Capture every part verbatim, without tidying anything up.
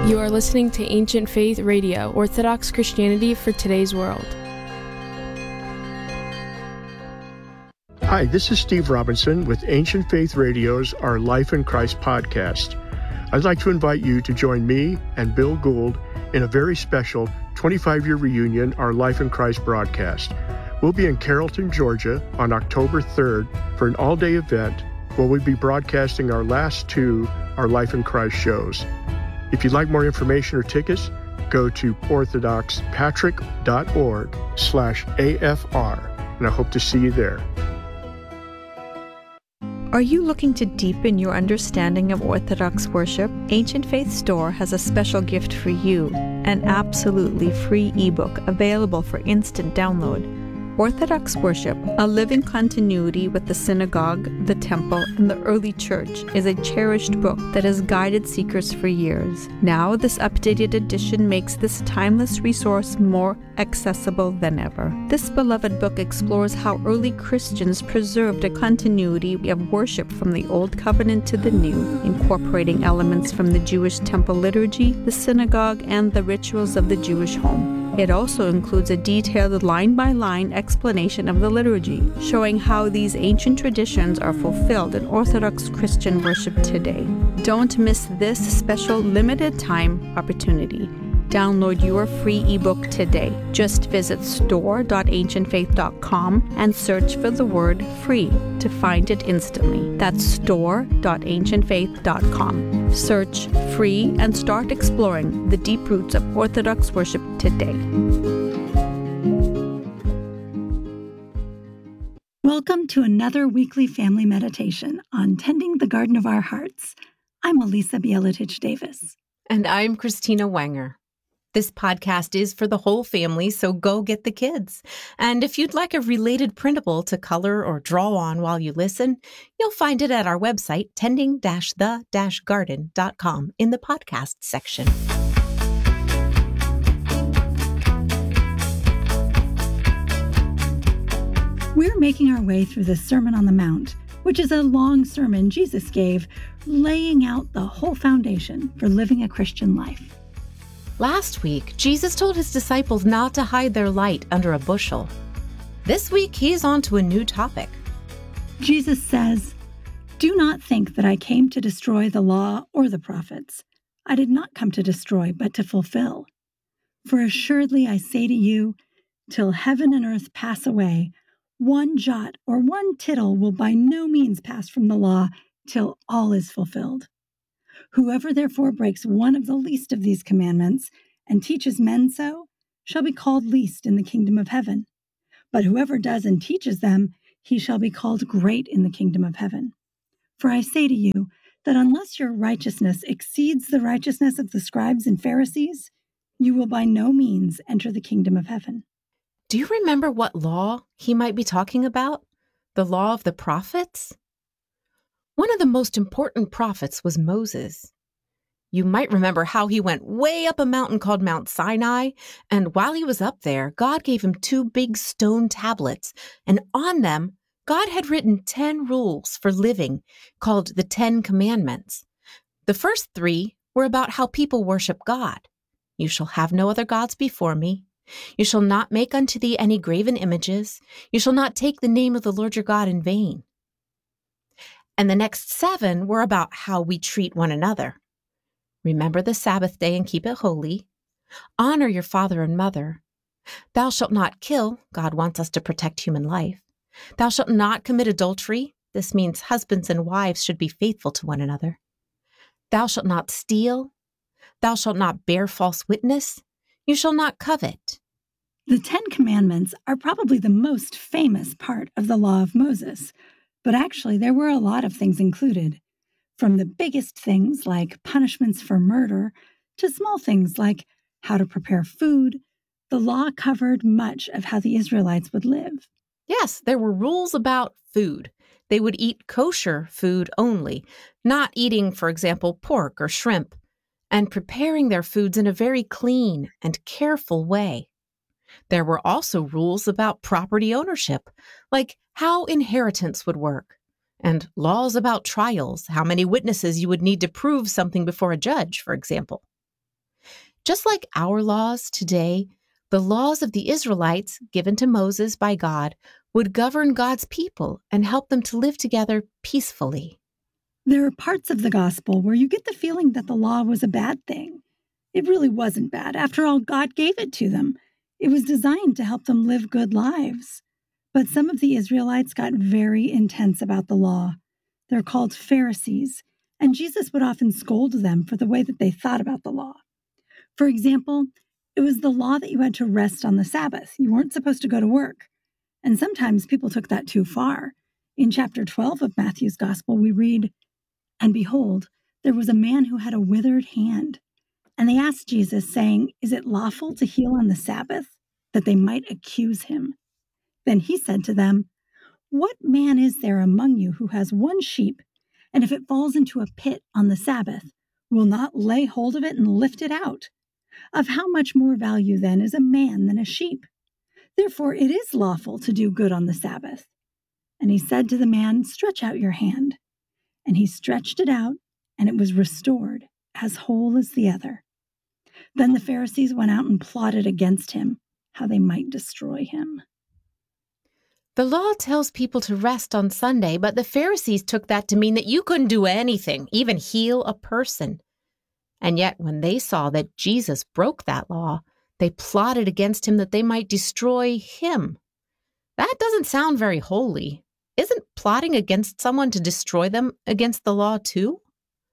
You are listening to Ancient Faith Radio, Orthodox Christianity for today's world. Hi, this is Steve Robinson with Ancient Faith Radio's Our Life in Christ podcast. I'd like to invite you to join me and Bill Gould in a very special twenty-five-year reunion Our Life in Christ broadcast. We'll be in Carrollton, Georgia on October third for an all-day event where we'll be broadcasting our last two Our Life in Christ shows. If you'd like more information or tickets, go to orthodoxpatrick.org slash AFR, and I hope to see you there. Are you looking to deepen your understanding of Orthodox worship? Ancient Faith Store has a special gift for you, an absolutely free ebook available for instant download. Orthodox Worship, a living continuity with the synagogue, the temple, and the early church, is a cherished book that has guided seekers for years. Now, this updated edition makes this timeless resource more accessible than ever. This beloved book explores how early Christians preserved a continuity of worship from the Old Covenant to the New, incorporating elements from the Jewish temple liturgy, the synagogue, and the rituals of the Jewish home. It also includes a detailed line-by-line explanation of the liturgy, showing how these ancient traditions are fulfilled in Orthodox Christian worship today. Don't miss this special limited-time opportunity. Download your free ebook today. Just visit store dot ancient faith dot com and search for the word free to find it instantly. That's store dot ancient faith dot com. Search free and start exploring the deep roots of Orthodox worship today. Welcome to another weekly family meditation on Tending the Garden of Our Hearts. I'm Elisa Bielatich Davis. And I'm Christina Wenger. This podcast is for the whole family, so go get the kids. And if you'd like a related printable to color or draw on while you listen, you'll find it at our website, tending dash the dash garden dot com, in the podcast section. We're making our way through the Sermon on the Mount, which is a long sermon Jesus gave, laying out the whole foundation for living a Christian life. Last week, Jesus told his disciples not to hide their light under a bushel. This week, he's on to a new topic. Jesus says, "Do not think that I came to destroy the law or the prophets. I did not come to destroy, but to fulfill. For assuredly I say to you, till heaven and earth pass away, one jot or one tittle will by no means pass from the law till all is fulfilled. Whoever therefore breaks one of the least of these commandments and teaches men so shall be called least in the kingdom of heaven. But whoever does and teaches them, he shall be called great in the kingdom of heaven. For I say to you that unless your righteousness exceeds the righteousness of the scribes and Pharisees, you will by no means enter the kingdom of heaven." Do you remember what law he might be talking about? The law of the prophets? One of the most important prophets was Moses. You might remember how he went way up a mountain called Mount Sinai, and while he was up there, God gave him two big stone tablets, and on them, God had written ten rules for living called the Ten Commandments. The first three were about how people worship God. You shall have no other gods before me. You shall not make unto thee any graven images. You shall not take the name of the Lord your God in vain. And the next seven were about how we treat one another. Remember the Sabbath day and keep it holy. Honor your father and mother. Thou shalt not kill. God wants us to protect human life. Thou shalt not commit adultery. This means husbands and wives should be faithful to one another. Thou shalt not steal. Thou shalt not bear false witness. You shall not covet. The Ten Commandments are probably the most famous part of the law of Moses, but actually there were a lot of things included, from the biggest things like punishments for murder to small things like how to prepare food. The law covered much of how the Israelites would live. Yes, there were rules about food. They would eat kosher food only, not eating, for example, pork or shrimp, and preparing their foods in a very clean and careful way. There were also rules about property ownership, like how inheritance would work, and laws about trials, how many witnesses you would need to prove something before a judge, for example. Just like our laws today, the laws of the Israelites given to Moses by God would govern God's people and help them to live together peacefully. There are parts of the gospel where you get the feeling that the law was a bad thing. It really wasn't bad. After all, God gave it to them. It was designed to help them live good lives. But some of the Israelites got very intense about the law. They're called Pharisees, and Jesus would often scold them for the way that they thought about the law. For example, it was the law that you had to rest on the Sabbath. You weren't supposed to go to work. And sometimes people took that too far. In chapter twelve of Matthew's Gospel, we read, "And behold, there was a man who had a withered hand. And they asked Jesus, saying, 'Is it lawful to heal on the Sabbath?' That they might accuse him. Then he said to them, 'What man is there among you who has one sheep, and if it falls into a pit on the Sabbath, will not lay hold of it and lift it out? Of how much more value then is a man than a sheep? Therefore it is lawful to do good on the Sabbath.' And he said to the man, 'Stretch out your hand.' And he stretched it out, and it was restored, as whole as the other. Then the Pharisees went out and plotted against him, how they might destroy him." The law tells people to rest on Sunday, but the Pharisees took that to mean that you couldn't do anything, even heal a person. And yet, when they saw that Jesus broke that law, they plotted against him that they might destroy him. That doesn't sound very holy. Isn't plotting against someone to destroy them against the law too?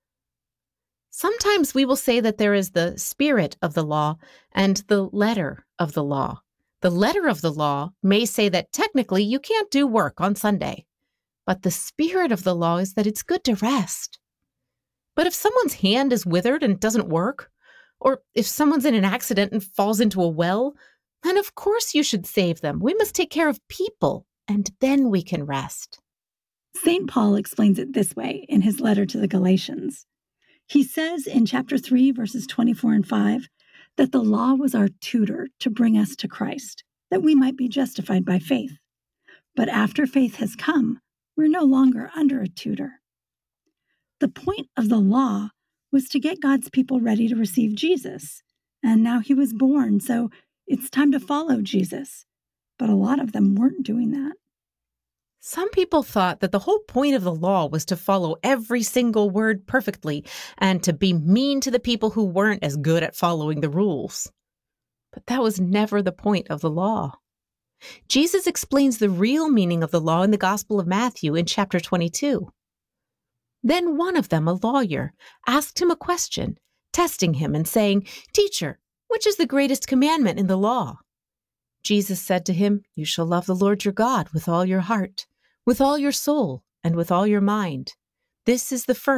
Sometimes we will say that there is the spirit of the law and the letter of the law. The letter of the law may say that technically you can't do work on Sunday, but the spirit of the law is that it's good to rest. But if someone's hand is withered and doesn't work, or if someone's in an accident and falls into a well, then of course you should save them. We must take care of people, and then we can rest. Saint Paul explains it this way in his letter to the Galatians. He says in chapter three, verses twenty-four and five, that the law was our tutor to bring us to Christ, that we might be justified by faith. But after faith has come, we're no longer under a tutor. The point of the law was to get God's people ready to receive Jesus. And now he was born, so it's time to follow Jesus. But a lot of them weren't doing that. Some people thought that the whole point of the law was to follow every single word perfectly and to be mean to the people who weren't as good at following the rules. But that was never the point of the law. Jesus explains the real meaning of the law in the Gospel of Matthew in chapter twenty-two. Then one of them, a lawyer, asked him a question, testing him and saying, "Teacher, which is the greatest commandment in the law?" Jesus said to him, "You shall love the Lord your God with all your heart, with all your soul, and with all your mind. This is the first